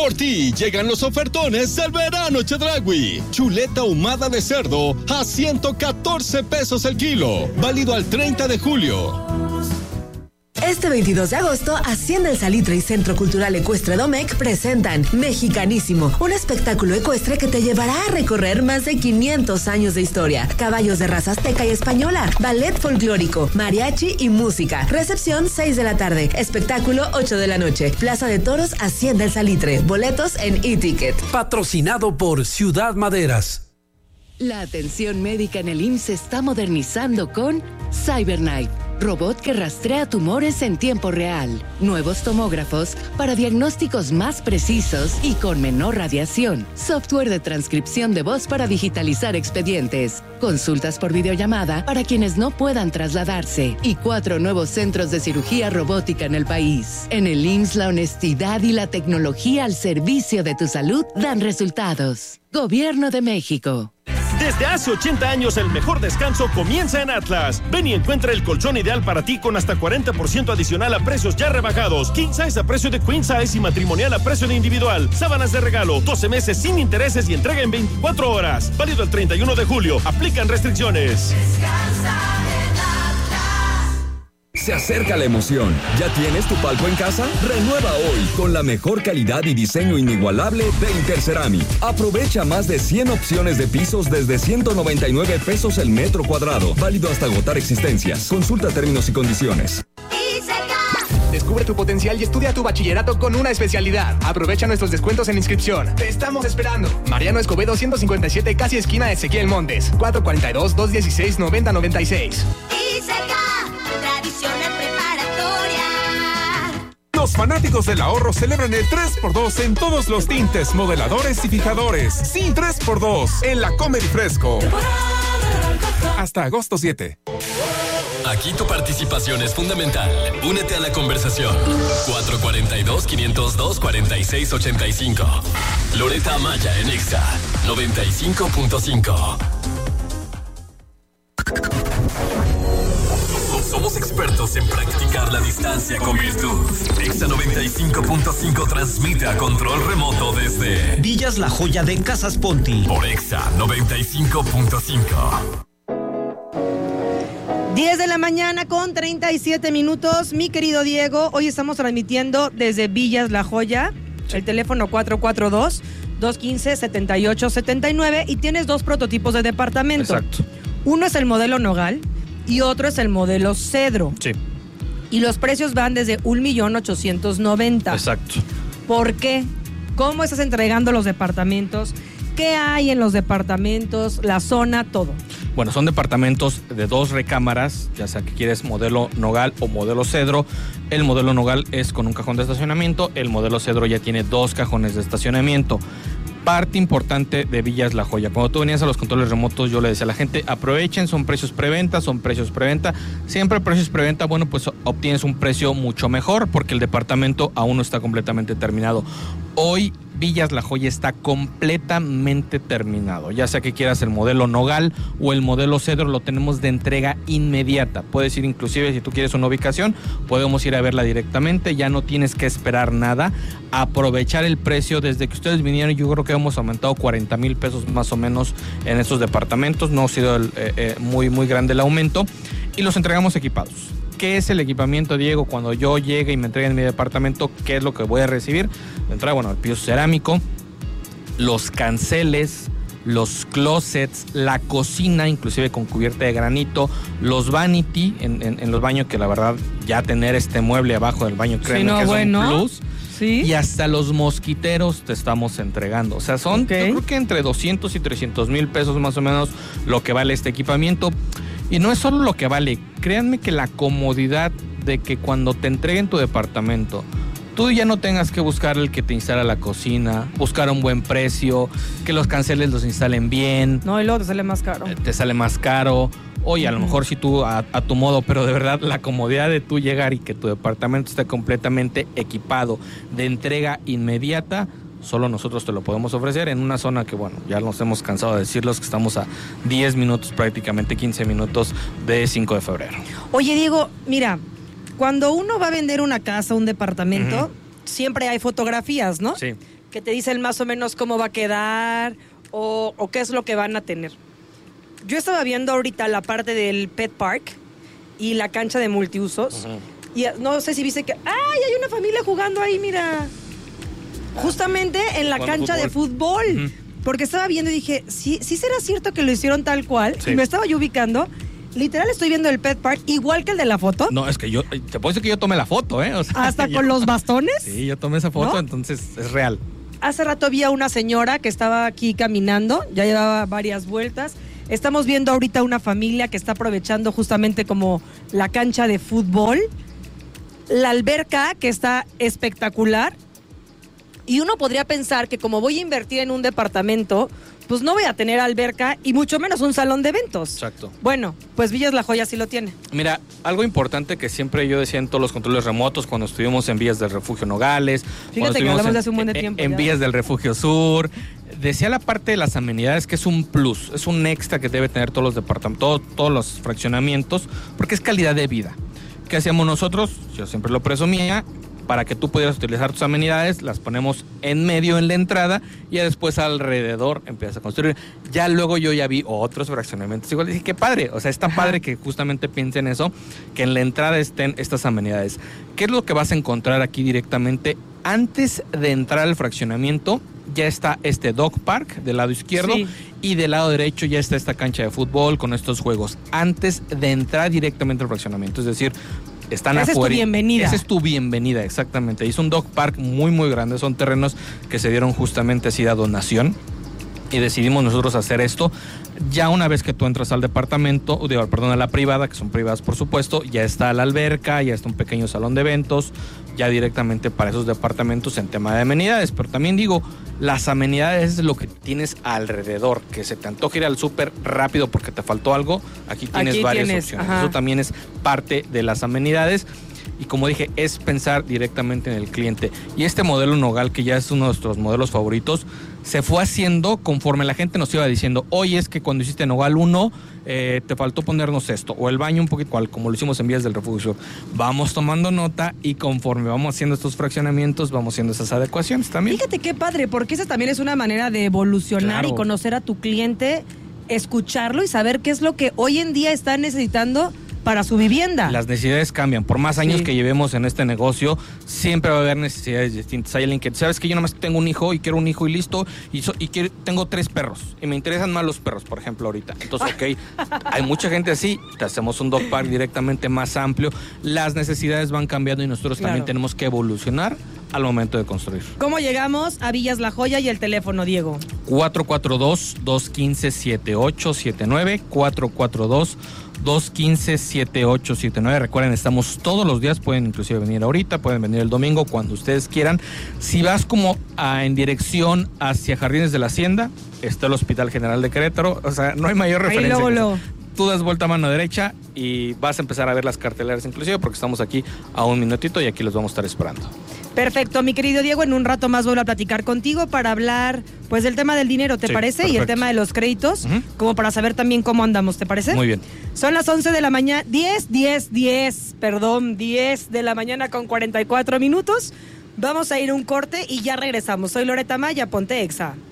Por ti llegan los ofertones del verano Chedraui. Chuleta ahumada de cerdo a 114 pesos el kilo. Válido al 30 de julio. Este 22 de agosto, Hacienda El Salitre y Centro Cultural Ecuestre Domecq presentan Mexicanísimo, un espectáculo ecuestre que te llevará a recorrer más de 500 años de historia, caballos de raza azteca y española, ballet folclórico, mariachi y música. Recepción 6 de la tarde, espectáculo 8 de la noche. Plaza de Toros, Hacienda El Salitre. Boletos en e-ticket. Patrocinado por Ciudad Maderas. La atención médica en el IMSS se está modernizando con CyberKnife, robot que rastrea tumores en tiempo real. Nuevos tomógrafos para diagnósticos más precisos y con menor radiación. Software de transcripción de voz para digitalizar expedientes. Consultas por videollamada para quienes no puedan trasladarse. Y 4 nuevos centros de cirugía robótica en el país. En el IMSS, la honestidad y la tecnología al servicio de tu salud dan resultados. Gobierno de México. Desde hace 80 años el mejor descanso comienza en Atlas. Ven y encuentra el colchón ideal para ti con hasta 40% adicional a precios ya rebajados. King size a precio de queen size y matrimonial a precio de individual. Sábanas de regalo, 12 meses sin intereses y entrega en 24 horas. Válido el 31 de julio. Aplican restricciones. Descansa en Atlas. Se acerca la emoción. ¿Ya tienes tu palco en casa? Renueva hoy con la mejor calidad y diseño inigualable de Interceramic. Aprovecha más de 100 opciones de pisos desde 199 pesos el metro cuadrado. Válido hasta agotar existencias. Consulta términos y condiciones. Descubre tu potencial y estudia tu bachillerato con una especialidad. Aprovecha nuestros descuentos en inscripción. Te estamos esperando. Mariano Escobedo 157, casi esquina Ezequiel Montes. 442-216-9096. Tradicional preparatoria. Los fanáticos del ahorro celebran el 3x2 en todos los tintes, modeladores y fijadores. Sí, 3x2 en la Comer y Fresco. Hasta agosto 7. Aquí tu participación es fundamental. Únete a la conversación. 442-502-4685. Loreta Amaya en Exa 95.5. Somos expertos en practicar la distancia con virtud. Exa 95.5 transmite a control remoto desde Villas La Joya de Casas Ponti. Por Exa 95.5. 10 de la mañana con 37 minutos. Mi querido Diego, hoy estamos transmitiendo desde Villas La Joya. El teléfono 442-215-7879 y tienes 2 prototipos de departamento. Exacto. Uno es el modelo Nogal y otro es el modelo Cedro. Sí. Y los precios van desde 1,890,000. Exacto. ¿Por qué? ¿Cómo estás entregando los departamentos? ¿Qué hay en los departamentos? La zona, todo. Bueno, son departamentos de 2 recámaras, ya sea que quieres modelo Nogal o modelo Cedro. El modelo Nogal es con un cajón de estacionamiento, el modelo Cedro ya tiene 2 cajones de estacionamiento. Parte importante de Villas La Joya. Cuando tú venías a los controles remotos, yo le decía a la gente, aprovechen, son precios preventa. Siempre precios preventa, bueno, pues obtienes un precio mucho mejor porque el departamento aún no está completamente terminado. Hoy Villas La Joya está completamente terminado. Ya sea que quieras el modelo Nogal o el modelo Cedro, lo tenemos de entrega inmediata. Puedes ir inclusive, si tú quieres una ubicación, podemos ir a verla directamente. Ya no tienes que esperar nada. Aprovechar el precio. Desde que ustedes vinieron, yo creo que hemos aumentado 40,000 pesos más o menos en estos departamentos. No ha sido muy grande el aumento. Y los entregamos equipados. ¿Qué es el equipamiento, Diego? Cuando yo llegue y me entreguen mi departamento, ¿qué es lo que voy a recibir? De entrada, bueno, el piso cerámico, los canceles, los closets, la cocina, inclusive con cubierta de granito, los vanity en los baños, que la verdad ya tener este mueble abajo del baño, créanme que es un plus. Sí. Y hasta los mosquiteros te estamos entregando. O sea, son, yo creo que entre 200 y 300,000 pesos más o menos lo que vale este equipamiento. Y no es solo lo que vale, créanme que la comodidad de que cuando te entreguen tu departamento, tú ya no tengas que buscar el que te instala la cocina, buscar un buen precio, que los canceles los instalen bien. No, y luego te sale más caro. Te sale más caro. Oye, a lo mejor si tú a tu modo, pero de verdad la comodidad de tú llegar y que tu departamento esté completamente equipado de entrega inmediata, solo nosotros te lo podemos ofrecer en una zona que, bueno, ya nos hemos cansado de decirlos, que estamos a 10 minutos, prácticamente 15 minutos de 5 de febrero. Oye, Diego, mira, cuando uno va a vender una casa, un departamento, siempre hay fotografías, ¿no? Sí. que te dicen más o menos cómo va a quedar o qué es lo que van a tener. Yo estaba viendo ahorita la parte del Pet Park y la cancha de multiusos. Y no sé si viste que... ¡Ay! Hay una familia jugando ahí, mira. Justamente en la cancha de fútbol. Porque estaba viendo y dije, ¿sí será cierto que lo hicieron tal cual? Sí. Y me estaba yo ubicando. Literal estoy viendo el Pet Park igual que el de la foto. No, es que te puedo decir que yo tomé la foto, ¿eh? O sea, ¿hasta con los bastones? Sí, yo tomé esa foto, ¿no? Entonces es real. Hace rato vi a una señora que estaba aquí caminando, ya llevaba varias vueltas. Estamos viendo ahorita una familia que está aprovechando justamente como la cancha de fútbol, la alberca que está espectacular. Y uno podría pensar que como voy a invertir en un departamento, pues no voy a tener alberca y mucho menos un salón de eventos. Exacto. Bueno, pues Villas La Joya sí lo tiene. Mira, algo importante que siempre yo decía en todos los controles remotos cuando estuvimos en Villas del Refugio Nogales. Fíjate que hablamos de hace un buen tiempo. En Villas del Refugio Sur. Decía la parte de las amenidades que es un plus, es un extra que debe tener todos los departamentos, todos los fraccionamientos, porque es calidad de vida. ¿Qué hacíamos nosotros? Yo siempre lo presumía. Para que tú pudieras utilizar tus amenidades, las ponemos en medio en la entrada y ya después alrededor empiezas a construir. Ya luego yo ya vi otros fraccionamientos igual. Dije, qué padre, o sea, está padre que justamente piensen eso, que en la entrada estén estas amenidades. ¿Qué es lo que vas a encontrar aquí directamente? Antes de entrar al fraccionamiento, ya está este dog park del lado izquierdo y del lado derecho ya está esta cancha de fútbol con estos juegos. Antes de entrar directamente al fraccionamiento, es decir, están esa afuera. Es tu bienvenida. Esa es tu bienvenida, exactamente. Es un dog park muy, muy grande. Son terrenos que se dieron justamente así de donación. Y decidimos nosotros hacer esto. Ya una vez que tú entras al departamento, a la privada, que son privadas por supuesto, ya está la alberca, ya está un pequeño salón de eventos, ya directamente para esos departamentos en tema de amenidades. Pero también digo, las amenidades es lo que tienes alrededor, que se te antoja ir al súper rápido porque te faltó algo, aquí tienes varias opciones. Ajá. Eso también es parte de las amenidades. Y como dije, es pensar directamente en el cliente. Y este modelo Nogal, que ya es uno de nuestros modelos favoritos, se fue haciendo conforme la gente nos iba diciendo, oye, es que cuando hiciste Nogal 1, te faltó ponernos esto, o el baño un poquito, como lo hicimos en Villas del Refugio. Vamos tomando nota y conforme vamos haciendo estos fraccionamientos, vamos haciendo esas adecuaciones también. Fíjate qué padre, porque esa también es una manera de evolucionar y conocer a tu cliente, escucharlo y saber qué es lo que hoy en día está necesitando para su vivienda. Las necesidades cambian. Por más años que llevemos en este negocio, siempre va a haber necesidades distintas. Hay alguien que, sabes que yo nomás tengo un hijo y quiero un hijo y listo, y tengo 3 perros y me interesan más los perros, por ejemplo, ahorita. Entonces, hay mucha gente así, te hacemos un dog park directamente más amplio. Las necesidades van cambiando y nosotros también tenemos que evolucionar al momento de construir. ¿Cómo llegamos a Villas La Joya y el teléfono, Diego? 442-215-7879, 442-215-7879. Recuerden, estamos todos los días, pueden inclusive venir ahorita, pueden venir el domingo, cuando ustedes quieran. Si vas como en dirección hacia Jardines de la Hacienda, está el Hospital General de Querétaro, o sea, no hay mayor referencia. Ahí luego. Tú das vuelta a mano derecha y vas a empezar a ver las carteleras inclusive, porque estamos aquí a un minutito y aquí los vamos a estar esperando. Perfecto, mi querido Diego, en un rato más vuelvo a platicar contigo para hablar pues del tema del dinero, ¿te parece? Perfecto. Y el tema de los créditos, como para saber también cómo andamos, ¿te parece? Muy bien. Son las 11 de la mañana, 10 de la mañana con 44 minutos. Vamos a ir a un corte y ya regresamos. Soy Loreta Maya, ponte Exa.